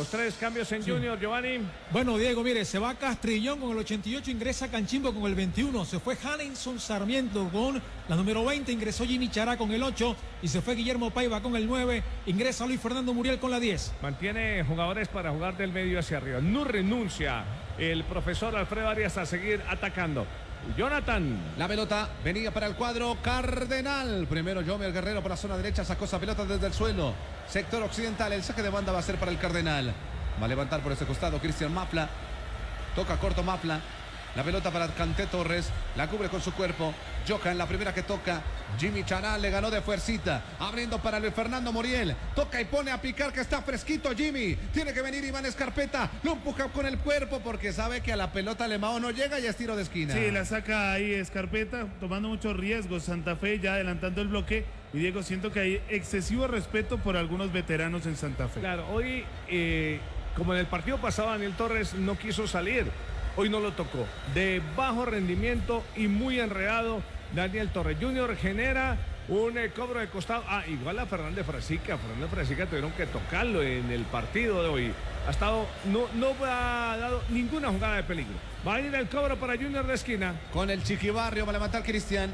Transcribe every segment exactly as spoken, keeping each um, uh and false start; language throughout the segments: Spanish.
Los tres cambios en Sí. Junior, Giovanni. Bueno, Diego, mire, se va Castrillón con el ochenta y ocho, ingresa Canchimbo con el veintiuno, se fue Hanenson Sarmiento con la número veinte, ingresó Jimmy Chará con el ocho y se fue Guillermo Paiva con el nueve, ingresa Luis Fernando Muriel con la diez. Mantiene jugadores para jugar del medio hacia arriba. No renuncia el profesor Alfredo Arias a seguir atacando. Jonathan. La pelota venía para el cuadro Cardenal. Primero Yomer Guerrero por la zona derecha, sacó esa pelota desde el suelo. Sector occidental, el saque de banda va a ser para el Cardenal. Va a levantar por ese costado Cristian Mafla. Toca corto Mafla. La pelota para Kanté Torres. La cubre con su cuerpo. Johan, la primera que toca. Jimmy Chará le ganó de fuercita. Abriendo para Luis Fernando Muriel. Toca y pone a picar, que está fresquito Jimmy. Tiene que venir Iván Escarpeta. Lo empuja con el cuerpo porque sabe que a la pelota Lemao no llega y es tiro de esquina. Sí, la saca ahí Escarpeta, tomando muchos riesgos. Santa Fe ya adelantando el bloque. Y Diego, siento que hay excesivo respeto por algunos veteranos en Santa Fe. Claro, hoy, eh, como en el partido pasado, Daniel Torres no quiso salir. Hoy no lo tocó. De bajo rendimiento y muy enredado, Daniel Torres. Junior genera un eh, cobro de costado. Ah, igual a Fernández Frasica. Fernández Frasica tuvieron que tocarlo en el partido de hoy. Ha estado, no, no ha dado ninguna jugada de peligro. Va a ir el cobro para Junior de esquina. Con el Chiquibarrio va a levantar Cristian.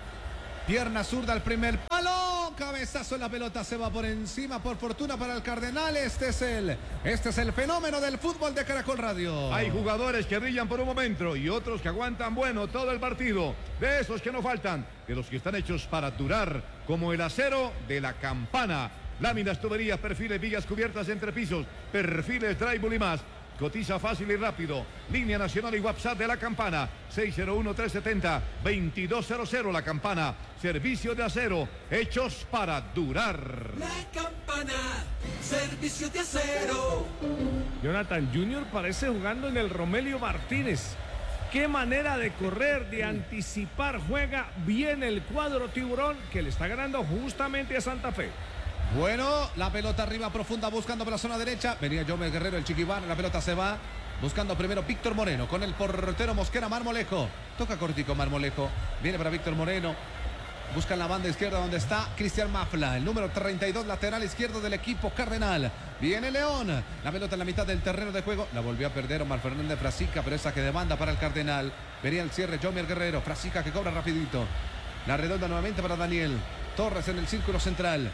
Pierna zurda al primer palo. Cabezazo en la pelota, se va por encima, por fortuna para el Cardenal. Este es el, este es el fenómeno del fútbol de Caracol Radio. Hay jugadores que brillan por un momento y otros que aguantan bueno todo el partido. De esos que no faltan, de los que están hechos para durar, como el acero de la Campana. Láminas, tuberías, perfiles, vigas cubiertas entre pisos, perfiles, drywall y más. Cotiza fácil y rápido. Línea nacional y WhatsApp de la Campana. seis cero uno, tres siete cero, dos dos cero cero. La Campana. Servicio de acero. Hechos para durar. La Campana. Servicio de acero. Jonathan, Junior parece jugando en el Romelio Martínez. Qué manera de correr, de anticipar. Juega bien el cuadro tiburón, que le está ganando justamente a Santa Fe. Bueno, la pelota arriba profunda buscando por la zona derecha. Venía Yomer Guerrero, el Chiquibar. La pelota se va. Buscando primero Víctor Moreno con el portero Mosquera Marmolejo. Toca cortico Marmolejo. Viene para Víctor Moreno. Busca en la banda izquierda donde está Cristian Mafla, el número treinta y dos, lateral izquierdo del equipo Cardenal. Viene León. La pelota en la mitad del terreno de juego. La volvió a perder Omar Fernández Frasica, pero esa que demanda para el Cardenal. Venía el cierre Yomer Guerrero. Frasica que cobra rapidito. La redonda nuevamente para Daniel Torres en el círculo central.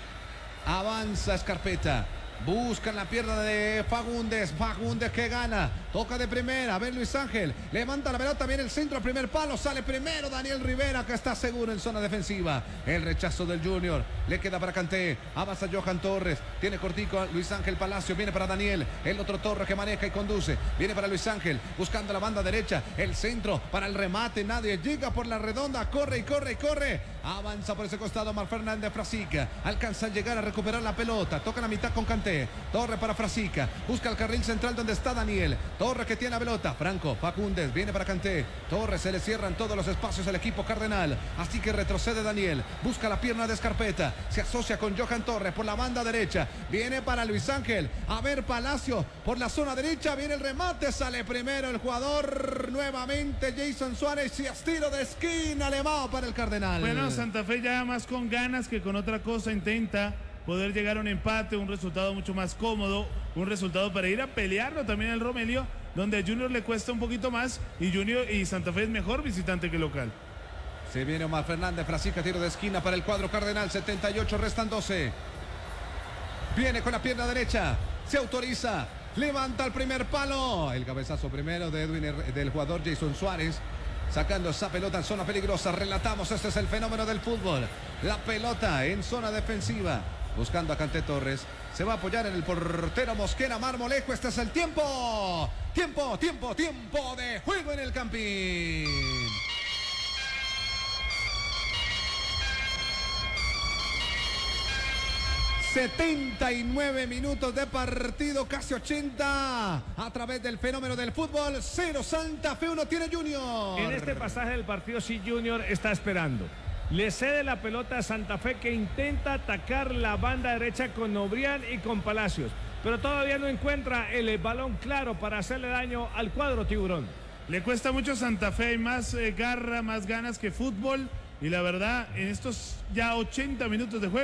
Avanza Escarpeta. Buscan la pierna de Fagundes. Fagundes que gana. Toca de primera. A ver Luis Ángel. Levanta la pelota. Viene el centro. Primer palo. Sale primero Daniel Rivera, que está seguro en zona defensiva. El rechazo del Junior. Le queda para Kanté. Avanza Johan Torres. Tiene cortico Luis Ángel Palacio. Viene para Daniel. El otro Torres que maneja y conduce. Viene para Luis Ángel. Buscando la banda derecha. El centro para el remate. Nadie llega por la redonda. Corre y corre y corre. Avanza por ese costado Omar Fernández Frasica. Alcanza a llegar a recuperar la pelota. Toca la mitad con Kanté. Torre para Frasica. Busca el carril central donde está Daniel. Torre que tiene la pelota. Franco Facúndez. Viene para Kanté. Torres, se le cierran todos los espacios al equipo Cardenal. Así que retrocede Daniel. Busca la pierna de Escarpeta. Se asocia con Johan Torres por la banda derecha. Viene para Luis Ángel. A ver Palacio por la zona derecha. Viene el remate. Sale primero el jugador. Nuevamente Jason Suárez. Y es tiro de esquina. Lemao para el Cardenal. Bueno, Santa Fe ya más con ganas que con otra cosa intenta poder llegar a un empate, un resultado mucho más cómodo, un resultado para ir a pelearlo también el Romelio, donde a Junior le cuesta un poquito más y Junior y Santa Fe es mejor visitante que local. Se viene Omar Fernández Frasica, tiro de esquina para el cuadro Cardenal, setenta y ocho, restan doce. Viene con la pierna derecha, se autoriza, levanta el primer palo. El cabezazo primero de Edwin, del jugador Jason Suárez. Sacando esa pelota en zona peligrosa. Relatamos, este es el fenómeno del fútbol. La pelota en zona defensiva. Buscando a Kanté Torres. Se va a apoyar en el portero Mosquera Marmolejo. Este es el tiempo. Tiempo, tiempo, tiempo de juego en el Campín. setenta y nueve minutos de partido, casi ochenta, a través del fenómeno del fútbol. Cero Santa Fe, uno tiene Junior. En este pasaje del partido sí Junior está esperando. Le cede la pelota a Santa Fe, que intenta atacar la banda derecha con Obrián y con Palacios, pero todavía no encuentra el balón claro para hacerle daño al cuadro tiburón. Le cuesta mucho a Santa Fe, hay más eh, garra, más ganas que fútbol. Y la verdad, en estos ya ochenta minutos de juego,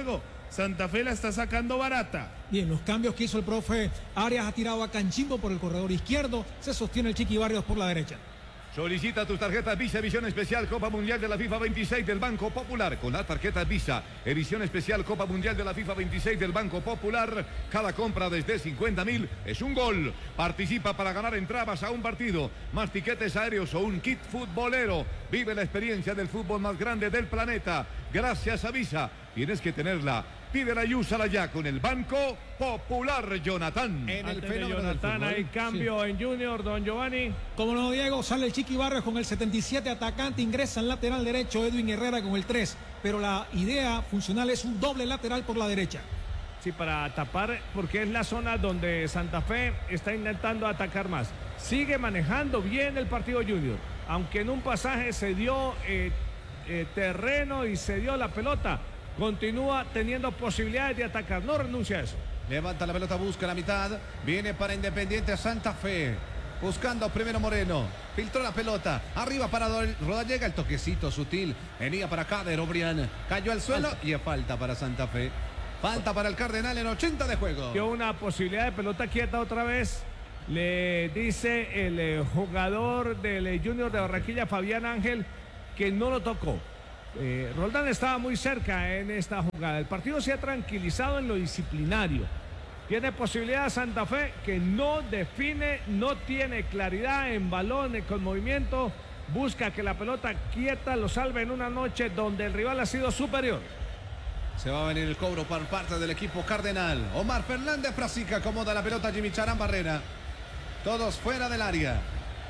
Santa Fe la está sacando barata. Bien, los cambios que hizo el profe Arias, ha tirado a Canchimbo por el corredor izquierdo, se sostiene el Chiqui Barrios por la derecha. Solicita tus tarjetas Visa Edición Especial Copa Mundial de la FIFA veintiséis del Banco Popular. Con las tarjetas Visa Edición Especial Copa Mundial de la FIFA veintiséis del Banco Popular, cada compra desde cincuenta mil es un gol. Participa para ganar entradas a un partido, más tiquetes aéreos o un kit futbolero. Vive la experiencia del fútbol más grande del planeta. Gracias a Visa. Tienes que tenerla. Pídela y úsala ya con el Banco Popular, Jonathan. En el fenómeno Jonathan hay cambio sí. en Junior, don Giovanni. Como no, Diego, sale el Chiqui Barrios con el setenta y siete atacante, ingresa en lateral derecho Edwin Herrera con el tres, pero la idea funcional es un doble lateral por la derecha. Sí, para tapar, porque es la zona donde Santa Fe está intentando atacar más. Sigue manejando bien el partido Junior, aunque en un pasaje se dio eh, eh, terreno y se dio la pelota. Continúa teniendo posibilidades de atacar, no renuncia a eso. Levanta la pelota, busca la mitad, viene para Independiente Santa Fe, buscando primero Moreno, filtró la pelota, arriba para Rodallega, el toquecito sutil, venía para Kader Obrián, cayó al suelo falta. Y es falta para Santa Fe, falta para el Cardenal en ochenta de juego. Dio una posibilidad de pelota quieta otra vez, le dice el eh, jugador del eh, Junior de Barranquilla, Fabián Ángel, que no lo tocó. Eh, Roldán estaba muy cerca en esta jugada. El partido se ha tranquilizado en lo disciplinario. Tiene posibilidad Santa Fe, que no define, no tiene claridad en balón, con movimiento. Busca que la pelota quieta lo salve en una noche donde el rival ha sido superior. Se va a venir el cobro por parte del equipo Cardenal. Omar Fernández Frasica acomoda la pelota, Jimmy Charán Barrera. Todos fuera del área.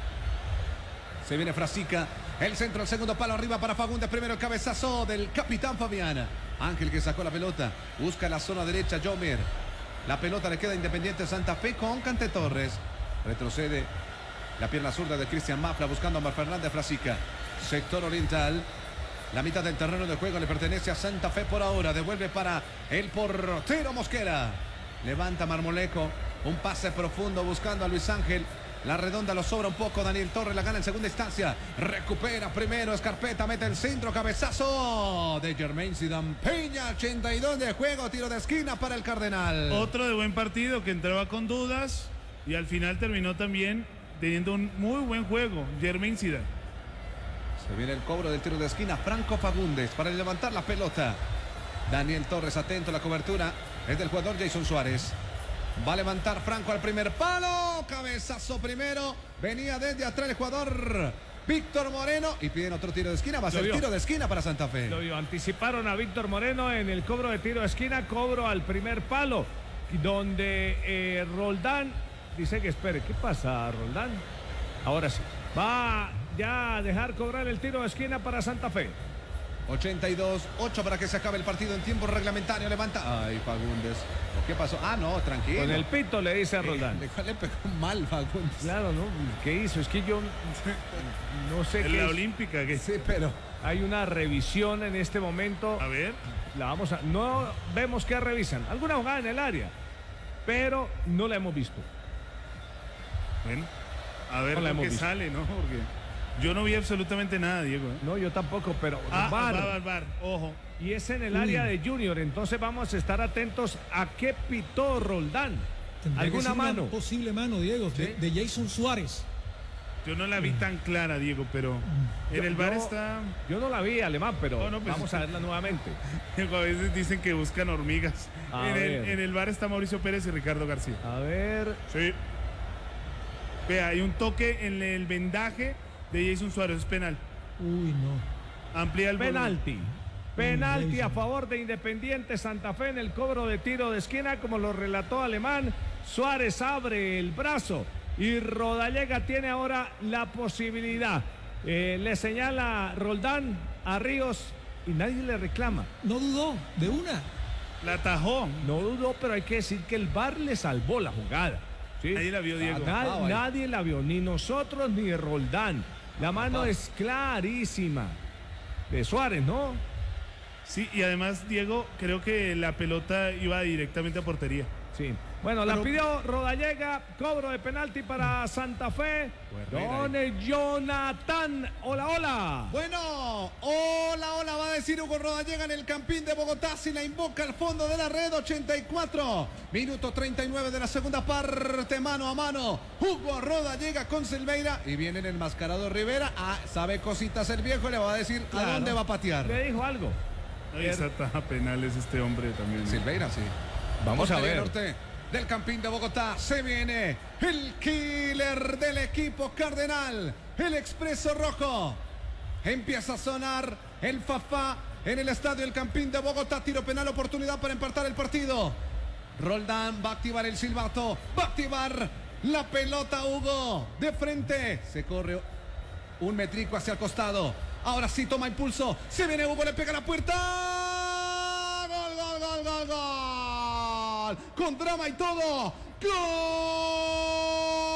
Se viene Frasica. El centro, el segundo palo arriba para Fagundes. Primero el cabezazo del capitán Fabián. Ángel que sacó la pelota. Busca la zona derecha, Jomer. La pelota le queda Independiente Santa Fe con Cante Torres. Retrocede la pierna zurda de Cristian Mafla buscando a Omar Fernández Frasica. Sector oriental. La mitad del terreno de juego le pertenece a Santa Fe por ahora. Devuelve para el portero Mosquera. Levanta Marmolejo. Un pase profundo buscando a Luis Ángel. La redonda lo sobra un poco. Daniel Torres la gana en segunda instancia. Recupera primero Escarpeta. Mete el centro. Cabezazo de Jermaine Zidane Peña. ochenta y dos de juego. Tiro de esquina para el Cardenal. Otro de buen partido que entraba con dudas. Y al final terminó también teniendo un muy buen juego. Jermaine Zidane. Se viene el cobro del tiro de esquina. Franco Fagundes para levantar la pelota. Daniel Torres atento a la cobertura. Es del jugador Jason Suárez. Va a levantar Franco al primer palo. Cabezazo primero. Venía desde atrás el jugador Víctor Moreno. Y piden otro tiro de esquina. Va a ser tiro de esquina para Santa Fe. Lo vio. Anticiparon a Víctor Moreno en el cobro de tiro de esquina. Cobro al primer palo. Donde eh, Roldán dice que espere. ¿Qué pasa, Roldán? Ahora sí. Va ya a dejar cobrar el tiro de esquina para Santa Fe. ochenta y dos, ocho para que se acabe el partido en tiempo reglamentario. Levanta. Ay, Fagundes. ¿Qué pasó? Ah, no, tranquilo. Con el pito le dice a Roldán. Eh, le, le pegó mal Fagundes. Claro, ¿no? ¿Qué hizo? Es que yo no sé en qué la es. olímpica. Que... Sí, pero... Hay una revisión en este momento. A ver. La vamos a... No vemos que revisan. Alguna jugada en el área. Pero no la hemos visto. Bueno, a ver no la lo hemos que visto. sale, ¿no? Porque... Yo no vi absolutamente nada, Diego. ¿eh? No, yo tampoco, pero ah, VAR. VAR, VAR, VAR, ojo. Y es en el área de Junior, entonces vamos a estar atentos a qué pitó Roldán. ¿Alguna mano? Una posible mano, Diego, ¿Sí? de, de Jason Suárez. Yo no la vi tan clara, Diego, pero en Yo- el VAR yo- está... Yo no la vi, Alemán, pero No, no, pues- vamos a verla nuevamente. Diego, a veces dicen que buscan hormigas. A En el, ver. en el VAR está Mauricio Pérez y Ricardo García. A ver, Sí. Vea, hay un toque en el vendaje de Jason Suárez, es penal. Uy, no. Amplía el volumen. penalti. Penalti Jason. a favor de Independiente Santa Fe en el cobro de tiro de esquina, como lo relató Alemán. Suárez abre el brazo y Rodallega tiene ahora la posibilidad. Eh, le señala Roldán a Ríos y nadie le reclama. No dudó, de una. La atajó. No dudó, pero hay que decir que el VAR le salvó la jugada. ¿sí? Nadie la vio, Diego. Na- tapado ahí. nadie la vio, ni nosotros ni Roldán. La mano tapado. es clarísima. De Suárez, ¿no? Sí, y además, Diego, creo que la pelota iba directamente a portería. Sí. Bueno, la Pero- pidió Rodallega, cobro de penalti para Santa Fe. Don Jonathan, hola, hola. Bueno, hola, hola, va a decir Hugo Rodallega en el Campín de Bogotá, si la invoca al fondo de la red, ochenta y cuatro, minuto treinta y nueve de la segunda parte, mano a mano, Hugo Rodallega con Silveira, y viene el enmascarado Rivera, ah, sabe cositas el viejo, le va a decir a Claro. dónde va a patear. Le dijo algo. Ahí está taja penales este hombre también. Silveira, sí. Vamos a Portería ver. norte del Campín de Bogotá, se viene el killer del equipo cardenal, el Expreso Rojo. Empieza a sonar el Fafá en el estadio del Campín de Bogotá. Tiro penal, oportunidad para empatar el partido. Roldán va a activar el silbato, va a activar la pelota Hugo. De frente, se corre un metrico hacia el costado. Ahora sí toma impulso, se viene Hugo, le pega a la puerta. Gol, gol, gol, gol, gol. Con drama y todo. ¡Gol!